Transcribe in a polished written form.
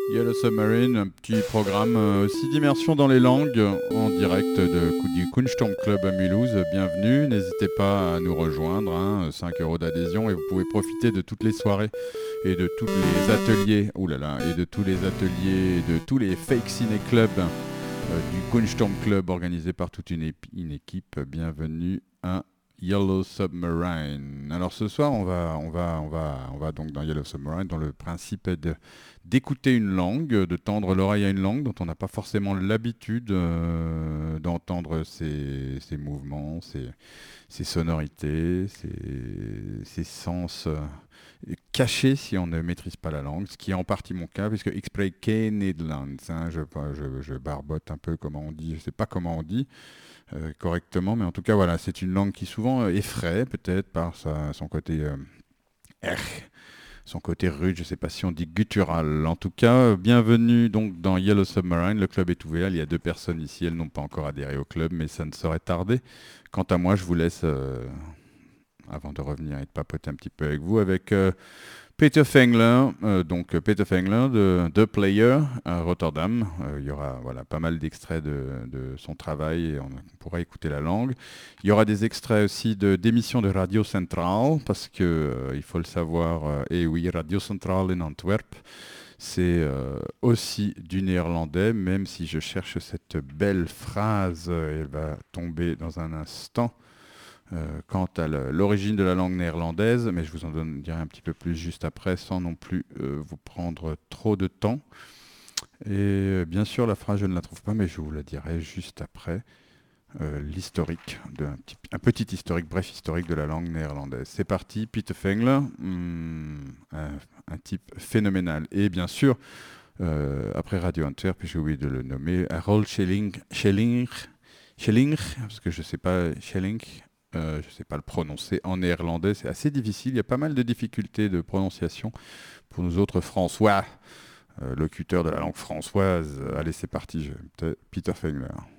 Yellow Submarine, un petit programme aussi d'immersion dans les langues en direct du Kunsturm Club à Mulhouse. Bienvenue, n'hésitez pas à nous rejoindre, 5 euros d'adhésion et vous pouvez profiter de toutes les soirées et de tous les ateliers, et de tous les ateliers, de tous les fake ciné clubs du Kunsturm Club organisé par toute une équipe. Bienvenue à Yellow Submarine. Alors ce soir, on va donc dans Yellow Submarine, dont le principe est d'écouter une langue, de tendre l'oreille à une langue dont on n'a pas forcément l'habitude d'entendre ses mouvements, ses sonorités, ses sens cachés si on ne maîtrise pas la langue, ce qui est en partie mon cas, puisque ik spreek geen Nederlands, je barbote un peu comment on dit, je ne sais pas comment on dit, correctement, mais en tout cas voilà, c'est une langue qui souvent effraie peut-être par son côté R, son côté rude, je ne sais pas si on dit guttural. En tout cas, bienvenue donc dans Yellow Submarine, le club est ouvert, il y a 2 personnes ici, elles n'ont pas encore adhéré au club, mais ça ne saurait tarder. Quant à moi, je vous laisse, avant de revenir et de papoter un petit peu avec vous, avec Peter Fengler, Peter Fengler de The Player à Rotterdam. Il y aura pas mal d'extraits de son travail et on pourra écouter la langue. Il y aura des extraits aussi d'émissions de Radio Centrale parce que il faut le savoir, et oui, Radio Centrale in Antwerp, c'est aussi du néerlandais, même si je cherche cette belle phrase, elle va tomber dans un instant. Quant à l'origine de la langue néerlandaise, mais je vous en dirai un petit peu plus juste après, sans non plus vous prendre trop de temps. Et bien sûr, la phrase, je ne la trouve pas, mais je vous la dirai juste après. L'historique, un petit historique, bref historique de la langue néerlandaise. C'est parti, Peter Fengler, un type phénoménal. Et bien sûr, après Radio Antwerp, j'ai oublié de le nommer, Harold Schellinger, parce que je ne sais pas, Schelling, je ne sais pas le prononcer en néerlandais, c'est assez difficile, il y a pas mal de difficultés de prononciation pour nous autres François, locuteurs de la langue françoise. Allez, c'est parti, Peter Fengler.